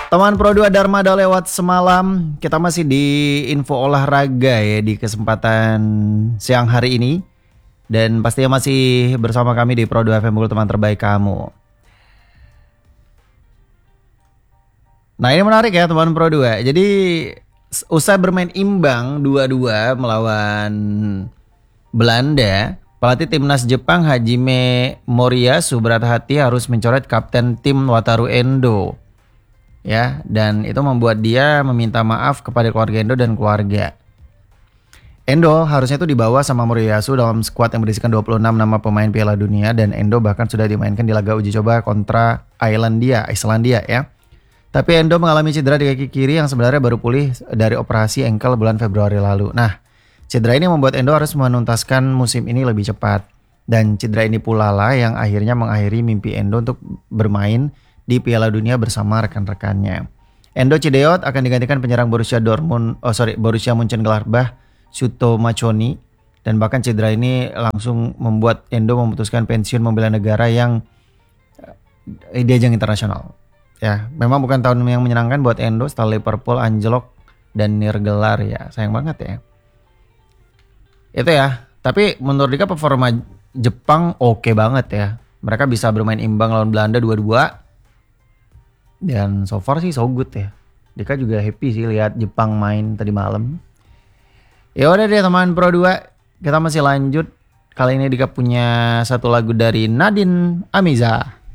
Teman Pro 2 Darmada lewat semalam. Kita masih di info olahraga ya di kesempatan siang hari ini. Dan pastinya masih bersama kami di Pro 2 FM Bogor, teman terbaik kamu. Nah ini menarik ya teman Pro 2. Jadi usai bermain imbang 2-2 melawan Belanda, pelatih timnas Jepang Hajime Moriyasu berat hati harus mencoret kapten tim Wataru Endo. Ya, dan itu membuat dia meminta maaf kepada keluarga Endo dan keluarga. Endo harusnya itu dibawa sama Moriyasu dalam skuad yang berisikan 26 nama pemain Piala Dunia, dan Endo bahkan sudah dimainkan di laga uji coba kontra Islandia ya. Tapi Endo mengalami cedera di kaki kiri yang sebenarnya baru pulih dari operasi engkel bulan Februari lalu. Nah, cedera ini membuat Endo harus menuntaskan musim ini lebih cepat. Dan cedera ini pula lah yang akhirnya mengakhiri mimpi Endo untuk bermain di Piala Dunia bersama rekan-rekannya. Endo Cideot akan digantikan penyerang Borussia Mönchengladbach Shuto Machoni, dan bahkan cedera ini langsung membuat Endo memutuskan pensiun membela negara yang di ajang internasional. Ya, memang bukan tahun yang menyenangkan buat Endo setelah Liverpool anjlok dan nirgelar ya. Sayang banget ya. Itu ya. Tapi menurut Dika performa Jepang oke banget ya. Mereka bisa bermain imbang lawan Belanda 2-2. Dan so far sih so good ya. Dika juga happy sih lihat Jepang main tadi malam. Ya udah deh teman Pro 2, kita masih lanjut. Kali ini Dika punya satu lagu dari Nadine Amiza.